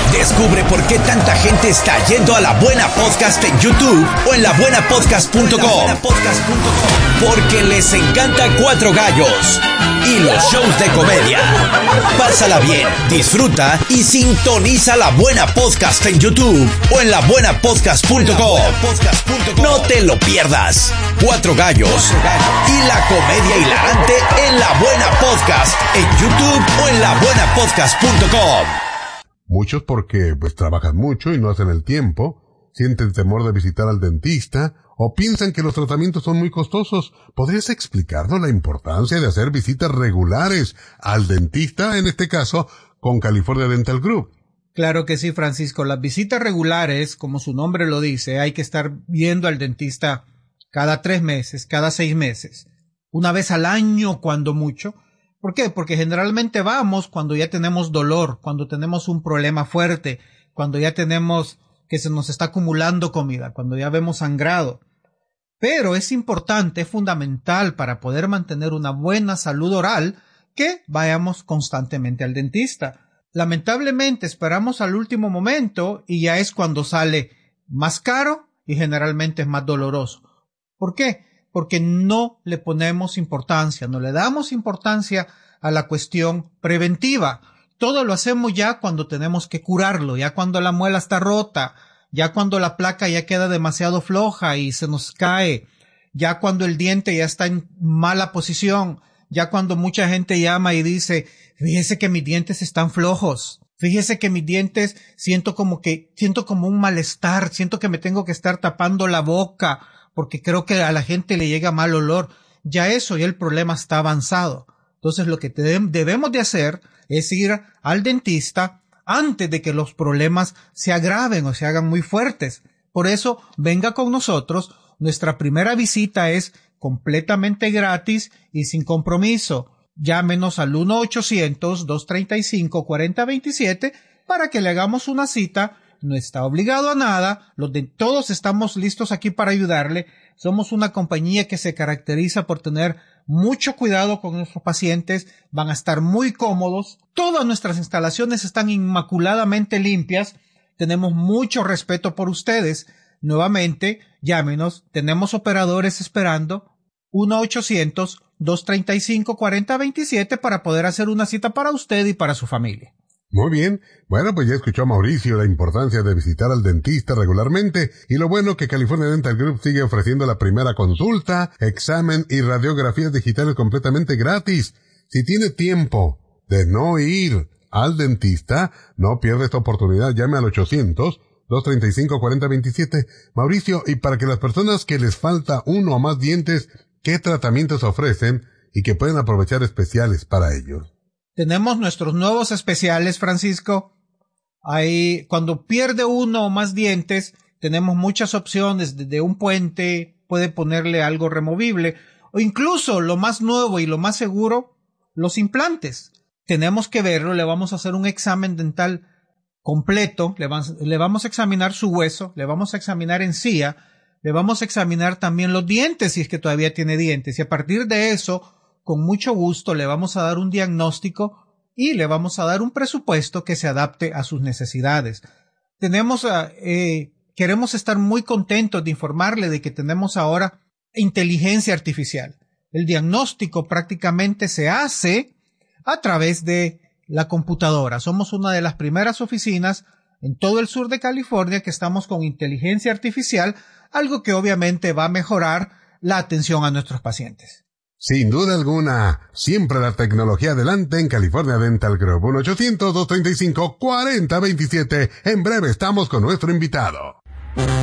Descubre por qué tanta gente está yendo a La Buena Podcast en YouTube o en labuenapodcast.com. Porque les encanta Cuatro Gallos y los shows de comedia. Pásala bien, disfruta y sintoniza La Buena Podcast en YouTube o en labuenapodcast.com. No te lo pierdas. Cuatro Gallos y la comedia hilarante en La Buena Podcast en YouTube o en labuenapodcast.com. Muchos porque trabajan mucho y no hacen el tiempo, sienten temor de visitar al dentista o piensan que los tratamientos son muy costosos. ¿Podrías explicarnos la importancia de hacer visitas regulares al dentista, en este caso con California Dental Group? Claro que sí, Francisco. Las visitas regulares, como su nombre lo dice, hay que estar viendo al dentista cada 3 meses, cada 6 meses, una vez al año cuando mucho. ¿Por qué? Porque generalmente vamos cuando ya tenemos dolor, cuando tenemos un problema fuerte, cuando ya tenemos que se nos está acumulando comida, cuando ya vemos sangrado. Pero es importante, es fundamental para poder mantener una buena salud oral que vayamos constantemente al dentista. Lamentablemente esperamos al último momento y ya es cuando sale más caro y generalmente es más doloroso. ¿Por qué? Porque no le ponemos importancia, no le damos importancia a la cuestión preventiva. Todo lo hacemos ya cuando tenemos que curarlo, ya cuando la muela está rota, ya cuando la placa ya queda demasiado floja y se nos cae, ya cuando el diente ya está en mala posición, ya cuando mucha gente llama y dice, fíjese que mis dientes están flojos, fíjese que mis dientes siento como un malestar, siento que me tengo que estar tapando la boca, porque creo que a la gente le llega mal olor. Ya el problema está avanzado. Entonces lo que debemos de hacer es ir al dentista antes de que los problemas se agraven o se hagan muy fuertes. Por eso, venga con nosotros. Nuestra primera visita es completamente gratis y sin compromiso. Llámenos al 1-800-235-4027 para que le hagamos una cita. No está obligado a nada, todos estamos listos aquí para ayudarle. Somos una compañía que se caracteriza por tener mucho cuidado con nuestros pacientes, van a estar muy cómodos, todas nuestras instalaciones están inmaculadamente limpias, tenemos mucho respeto por ustedes. Nuevamente, llámenos, tenemos operadores esperando, 1-800-235-4027 para poder hacer una cita para usted y para su familia. Muy bien. Bueno, pues ya escuchó a Mauricio la importancia de visitar al dentista regularmente y lo bueno que California Dental Group sigue ofreciendo la primera consulta, examen y radiografías digitales completamente gratis. Si tiene tiempo de no ir al dentista, no pierda esta oportunidad. Llame al 800-235-4027. Mauricio, y para que las personas que les falta uno o más dientes, ¿qué tratamientos ofrecen y que pueden aprovechar especiales para ellos? Tenemos nuestros nuevos especiales, Francisco. Ahí, cuando pierde uno o más dientes, tenemos muchas opciones. Desde un puente, puede ponerle algo removible. O incluso, lo más nuevo y lo más seguro, los implantes. Tenemos que verlo, le vamos a hacer un examen dental completo. Le vamos a examinar su hueso, le vamos a examinar encía, le vamos a examinar también los dientes, si es que todavía tiene dientes. Y a partir de eso, con mucho gusto le vamos a dar un diagnóstico y le vamos a dar un presupuesto que se adapte a sus necesidades. Queremos estar muy contentos de informarle de que tenemos ahora inteligencia artificial. El diagnóstico prácticamente se hace a través de la computadora. Somos una de las primeras oficinas en todo el sur de California que estamos con inteligencia artificial, algo que obviamente va a mejorar la atención a nuestros pacientes. Sin duda alguna, siempre la tecnología adelante en California Dental Group. 1-800-235-4027. En breve estamos con nuestro invitado.